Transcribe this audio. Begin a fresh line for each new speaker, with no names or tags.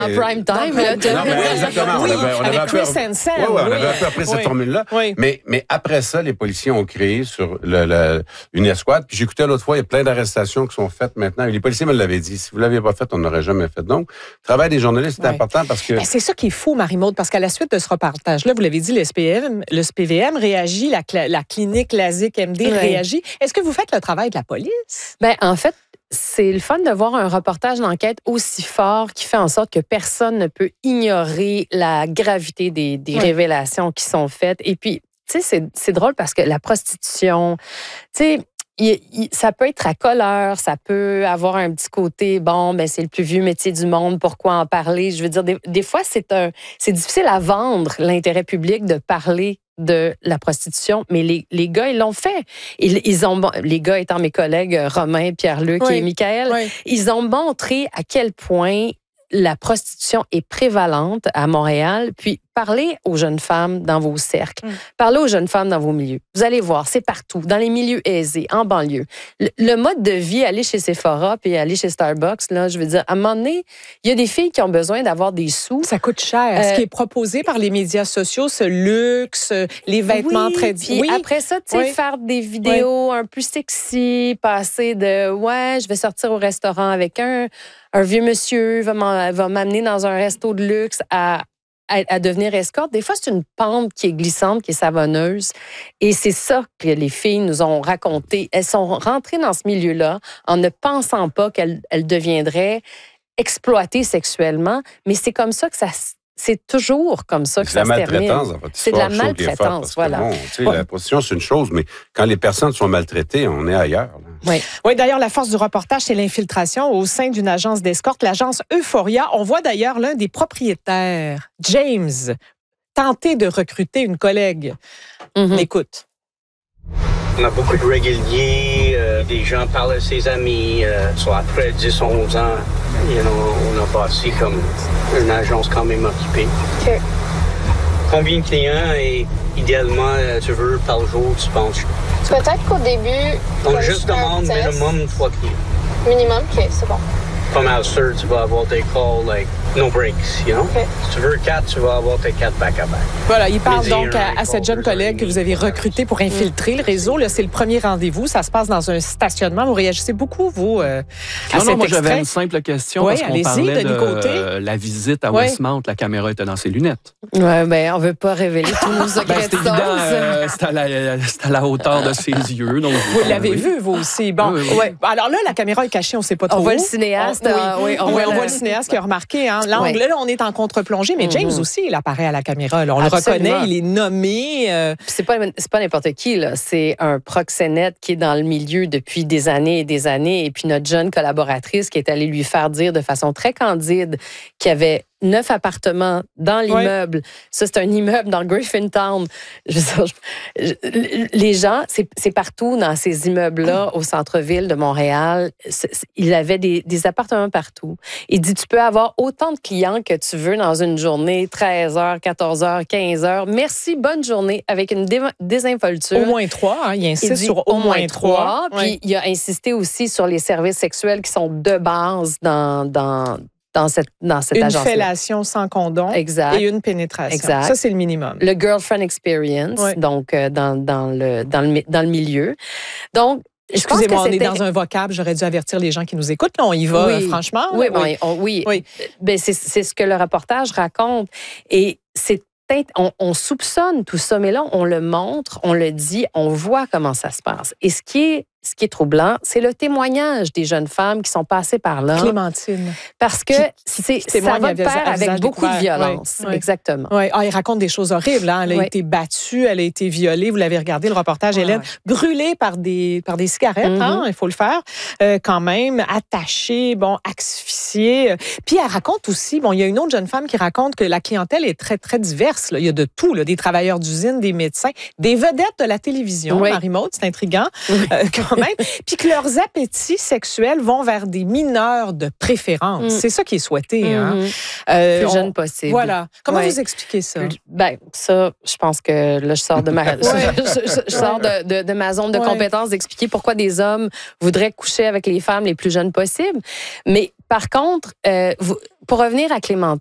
En prime time.
Exactement.
Oui,
on
avec
avait
Chris Hansen.
on avait un peu appris cette formule-là.
Oui.
Mais après ça, les policiers ont créé sur une escouade. Puis j'écoutais l'autre fois, il y a plein d'arrestations qui sont faites maintenant. Et les policiers me l'avaient dit. Si vous l'aviez pas fait, on n'aurait jamais fait. Donc, le travail des journalistes, c'est important parce que...
Ben, c'est ça qui est fou, Marie-Maude, parce qu'à la suite de ce reportage-là, vous l'avez dit, le SPVM réagit, la clinique LASIK MD réagit. Est-ce que vous faites le travail de la police?
Ben, en fait, c'est le fun de voir un reportage d'enquête aussi fort qui fait en sorte que personne ne peut ignorer la gravité des révélations qui sont faites. Et puis, tu sais, c'est drôle parce que la prostitution, tu sais, ça peut être à colère, ça peut avoir un petit côté, bon, ben c'est le plus vieux métier du monde, pourquoi en parler? Je veux dire, des fois, c'est difficile à vendre l'intérêt public de parler de la prostitution, mais les gars, ils l'ont fait. Les gars étant mes collègues Romain, Pierre-Luc et Michael, ils ont montré à quel point la prostitution est prévalente à Montréal. Puis, parlez aux jeunes femmes dans vos cercles. Parlez aux jeunes femmes dans vos milieux. Vous allez voir, c'est partout, dans les milieux aisés, en banlieue. Le mode de vie, aller chez Sephora puis aller chez Starbucks, là, je veux dire, à un moment donné, il y a des filles qui ont besoin d'avoir des sous.
Ça coûte cher. Ce qui est proposé par les médias sociaux, ce luxe, les vêtements très...
Puis après ça, tu sais, faire des vidéos un peu sexy, passer de, je vais sortir au restaurant avec un vieux monsieur, va m'amener dans un resto de luxe à devenir escorte. Des fois, c'est une pente qui est glissante, qui est savonneuse. Et c'est ça que les filles nous ont raconté. Elles sont rentrées dans ce milieu-là en ne pensant pas qu'elles deviendraient exploitées sexuellement. Mais c'est comme ça que c'est toujours comme ça que ça se termine. C'est de la maltraitance, voilà.
Bon, la prostitution, c'est une chose, mais quand les personnes sont maltraitées, on est ailleurs.
Oui, d'ailleurs, la force du reportage, c'est l'infiltration au sein d'une agence d'escorte, l'agence Euphoria. On voit d'ailleurs l'un des propriétaires, James, tenter de recruter une collègue. Écoute.
On a beaucoup de réguliers, des gens parlent à ses amis, soit après 10, 11 ans, on a passé comme une agence quand même occupée.
OK.
Combien de clients et idéalement tu veux par jour, tu penses?
Peut-être qu'au début...
On juste demande minimum 3 clients.
Minimum? OK, c'est bon.
Pas mal sûr, tu vas avoir des calls, like, no breaks, you know?
Okay.
Si tu veux 4, tu vas avoir tes 4 back-à-back.
Voilà, il parle donc à cette jeune collègue que vous avez recrutée pour infiltrer le réseau. Là, c'est le premier rendez-vous. Ça se passe dans un stationnement. Vous réagissez beaucoup, vous, à cet
moi,
extrait.
j'avais une simple question parce qu'on parlait
de
la visite à Westmount. La caméra était dans ses lunettes.
Oui, ben on veut pas révéler tous nos secrets
c'est évident, c'est à la hauteur de ses yeux. Donc,
vous l'avez vu, vous aussi. Bon, alors là, la caméra est cachée, on ne sait pas trop.
On voit le cinéaste.
On voit le cinéaste qui a remarqué. Hein. L'angle, là, on est en contre-plongée, mais James aussi, il apparaît à la caméra. Là. On le reconnaît, il est nommé.
C'est pas n'importe qui, là. C'est un proxénète qui est dans le milieu depuis des années et des années. Et puis notre jeune collaboratrice qui est allée lui faire dire de façon très candide qu'il y avait 9 appartements dans l'immeuble. Ça, c'est un immeuble dans Griffintown. Les gens, c'est partout dans ces immeubles-là, au centre-ville de Montréal. Il avait des appartements partout. Il dit, tu peux avoir autant de clients que tu veux dans une journée, 13h, 14h, 15h. Merci, bonne journée, avec une désinvolture.
Au moins 3, hein, il insiste sur au moins 3.
Puis il a insisté aussi sur les services sexuels qui sont de base dans cette agence-là.
Une fellation sans condom et une pénétration.
Exact.
Ça, c'est le minimum.
Le girlfriend experience, donc dans le milieu. Donc,
excusez-moi, on est dans un vocable, j'aurais dû avertir les gens qui nous écoutent. Là, on y va, franchement.
Oui. Ben, c'est ce que le reportage raconte. Et c'est on soupçonne tout ça, mais là, on le montre, on le dit, on voit comment ça se passe. Et ce qui est troublant, c'est le témoignage des jeunes femmes qui sont passées par là.
Clémentine.
Parce que ça va de pair avec beaucoup de violence. Exactement.
Oui. Il raconte des choses horribles. Hein. Elle a été battue, elle a été violée. Vous l'avez regardé, le reportage, Hélène. Brûlée par des cigarettes, hein, il faut le faire. Quand même, attachée, asphyxiée. Puis elle raconte aussi, il y a une autre jeune femme qui raconte que la clientèle est très, très diverse. Là. Il y a de tout, là, des travailleurs d'usine, des médecins, des vedettes de la télévision. Marie-Maude, c'est intriguant. Quand même. Puis que leurs appétits sexuels vont vers des mineurs de préférence. C'est ça qui est souhaité. Hein?
Plus jeune possible.
Voilà. Comment vous expliquez ça?
Ben, ça, je pense que là, je sors de ma, je sors de ma zone de compétence d'expliquer pourquoi des hommes voudraient coucher avec les femmes les plus jeunes possibles. Mais par contre, pour revenir à Clémentine,